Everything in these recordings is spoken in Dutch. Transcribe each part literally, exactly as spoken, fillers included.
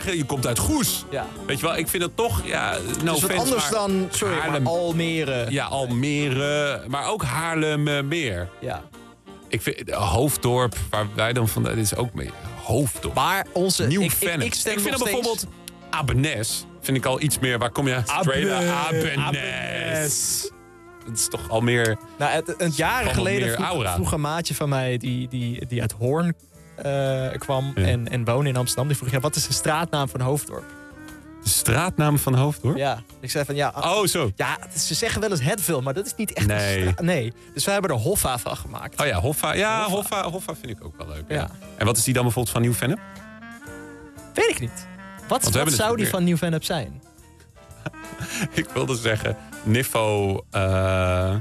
Je komt uit Goes. Ja. Weet je wel, ik vind het toch... Ja, no dus wat offense, anders maar dan, sorry, Haarlem, maar Almere. Ja, Almere, maar ook Haarlemmermeer. Ja. Ik vind uh, Hoofddorp, waar wij dan vandaan... Dit is ook mee. Hoofddorp. Maar onze... Nieuw-Vennep. Ik, ik, ik, Ik stem vind nog dan steeds... bijvoorbeeld Abenes. Vind ik al iets meer... Waar kom je? Straight Abenes. Abenes. Het is toch al meer... Nou, het, een jaren geleden vroeg, aura. vroeg een maatje van mij die, die, die uit Hoorn uh, kwam ja. en, en woonde in Amsterdam. Die vroeg, ja, wat is de straatnaam van Hoofddorp? De straatnaam van Hoofddorp? Ja. Ik zei van, ja... Oh, zo. Ja, ze zeggen wel eens Hetville, maar dat is niet echt nee. een straat. Nee. Dus wij hebben er Hoffa van gemaakt. Oh ja, Hoffa. Ja, Hoffa, Hoffa, Hoffa vind ik ook wel leuk. Ja. Ja. En wat is die dan bijvoorbeeld van Nieuw-Vennep? Weet ik niet. Wat, wat zou die van Nieuw-Vennep zijn? Ik wilde zeggen, Niffo... Uh...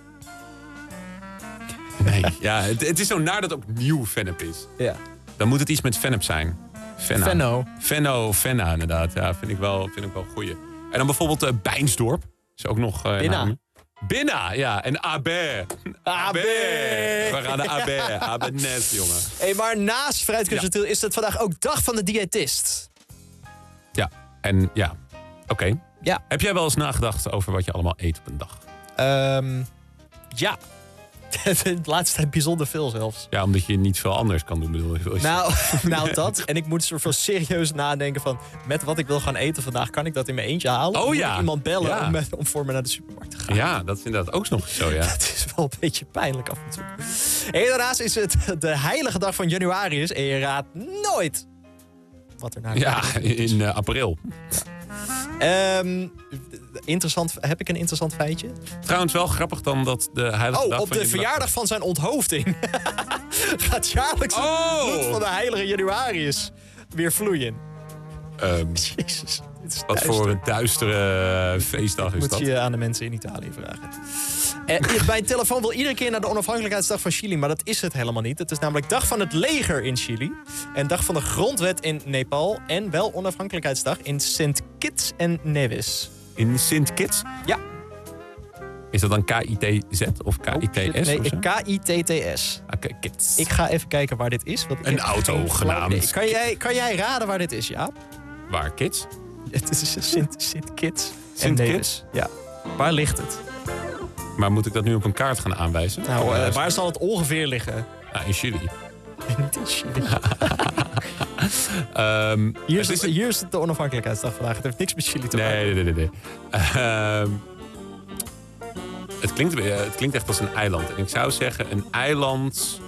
Nee, ja, het, het is zo naar dat ook Nieuw-Vennep is. Ja. Dan moet het iets met Vennep zijn. Venna. Venno. Venno, Venna inderdaad. Ja, vind ik wel, vind ik wel een goeie. En dan bijvoorbeeld uh, Beinsdorp. Is ook nog... Uh, Binna. Binna, ja. En Aber. Aber. We gaan naar Aber. Abenes, jongen. Hey, maar naast Fruitkunstentiel ja. is het vandaag ook dag van de diëtist. Ja, en ja. Oké. Okay. Ja. Heb jij wel eens nagedacht over wat je allemaal eet op een dag? Um, ja. De laatste tijd bijzonder veel zelfs. Ja, omdat je niet veel anders kan doen, bedoel je? Nou, nou dat. En ik moet soort van serieus nadenken van... met wat ik wil gaan eten vandaag, kan ik dat in mijn eentje halen? Oh of ja. moet ik iemand bellen ja. om, met, om voor me naar de supermarkt te gaan? Ja, dat is inderdaad ook nog zo, ja. Het is wel een beetje pijnlijk af en toe. En daarnaast is het de heilige dag van januarius. En je raadt nooit wat er naar Ja, in uh, april. Ja. Um, interessant, heb ik een interessant feitje? Trouwens wel grappig dan dat de heilige oh, dag op van de verjaardag van zijn onthoofding gaat jaarlijks het oh. bloed van de heilige januarius weer vloeien. Um, Jezus. Wat duister. Voor een duistere feestdag is moet dat? Moet je aan de mensen in Italië vragen. Eh, mijn telefoon wil iedere keer naar de onafhankelijkheidsdag van Chili, maar dat is het helemaal niet. Het is namelijk dag van het leger in Chili. En dag van de grondwet in Nepal. En wel onafhankelijkheidsdag in Sint Kitts en Nevis. In Sint Kitts? Ja. Is dat dan K I T Z of K I T S? Nee, K I T T S. Oké, okay, Kitts. Ik ga even kijken waar dit is. Want ik een auto genaamd. Kan jij, kan jij raden waar dit is, Jaap? Waar, Kitts? Het is Sint, Sint Kitts Sint en Nevis. Ja. Waar ligt het? Maar moet ik dat nu op een kaart gaan aanwijzen? Nou, uh, waar zal het ongeveer liggen? Nou, in Chili. Niet in Chili. um, hier, is het, het, hier is het de onafhankelijkheidsdag vandaag. Het heeft niks met Chili te maken. Nee, nee, nee. nee. Uh, het, klinkt, uh, het klinkt echt als een eiland. En ik zou zeggen, een eiland...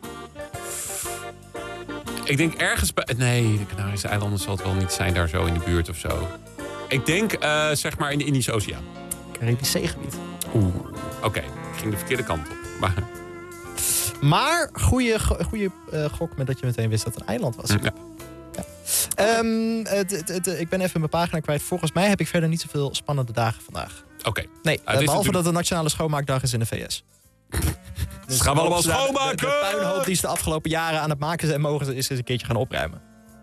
Ik denk ergens bij... Nee, de Canarische eilanden zal het wel niet zijn daar zo in de buurt of zo. Ik denk, uh, zeg maar, in de Indische Oceaan. Caribisch zeegebied. Oeh, oké. Okay. Ik ging de verkeerde kant op. Maar, maar goede, goede uh, gok met dat je meteen wist dat het een eiland was. Ja. Ja. Um, het, het, het, ik ben even mijn pagina kwijt. Volgens mij heb ik verder niet zoveel spannende dagen vandaag. Oké. Okay. Nee, uh, behalve natuurlijk... dat de Nationale Schoonmaakdag is in de V S. Dus gaan we allemaal schoonmaken! De, de puinhoop die ze de afgelopen jaren aan het maken zijn... mogen ze eens een keertje gaan opruimen.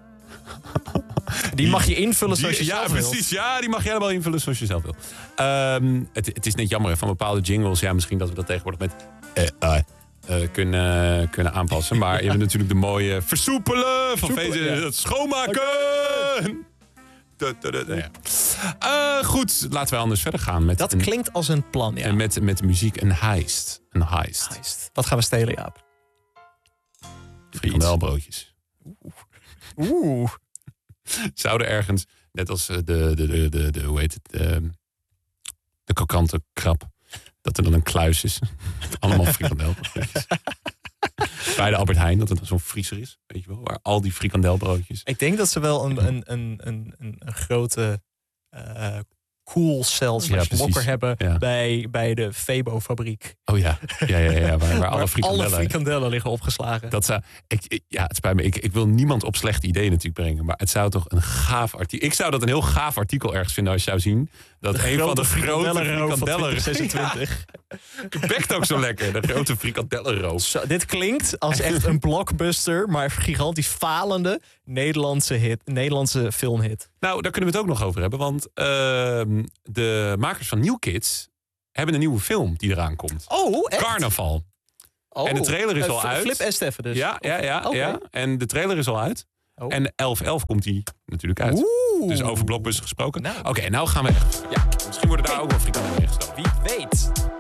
Die mag je invullen zoals die, je zelf ja, wilt. Ja, precies. Ja, die mag je helemaal invullen zoals je zelf wil. Um, het, het is net jammer van bepaalde jingles. Ja, misschien dat we dat tegenwoordig met uh, uh, uh, kunnen, kunnen aanpassen. Maar ja. Je hebt natuurlijk de mooie versoepelen van feesten. Ja. Het schoonmaken. Okay. Ja. Uh, goed, laten we anders verder gaan. Met dat een, klinkt als een plan, ja. Met, met muziek, een heist. Een heist. heist. Wat gaan we stelen, Jaap? Frikandelbroodjes. Oeh. Oeh. Zouden ergens, net als de, de, de, de, de hoe heet het, de, de kokante krab, dat er dan een kluis is. Allemaal frikandelbroodjes. Bij de Albert Heijn, dat het zo'n vriezer is, weet je wel, waar al die frikandelbroodjes. Ik denk dat ze wel een, een, een, een, een grote uh, koelcel slash ja, lokker hebben ja. bij, bij de Febo-fabriek. Oh ja, ja, ja, ja waar, waar alle frikandellen, alle frikandellen liggen opgeslagen. Dat zou, ik, ja, het spijt me, ik, ik wil niemand op slechte ideeën natuurlijk brengen, maar het zou toch een gaaf artikel... Ik zou dat een heel gaaf artikel ergens vinden als je zou zien dat de een van de grote frikandellen zesentwintig. Het bekt ook zo lekker, de grote frikandellenroof. Zo, dit klinkt als echt een blockbuster, maar gigantisch falende Nederlandse hit, Nederlandse filmhit. Nou, daar kunnen we het ook nog over hebben, want uh, de makers van New Kids hebben een nieuwe film die eraan komt. Oh, echt? Carnaval. Oh, en de trailer is uh, al uit. Flip en Steffen dus. Ja, ja, ja, okay. ja. En de trailer is al uit. Oh. En elf elf komt hij natuurlijk uit. Oeh. Dus over blokbussen gesproken. Nou. Oké, okay, nou gaan we echt... Ja, misschien worden daar ook wel frikandellen mee gestoken. Wie weet.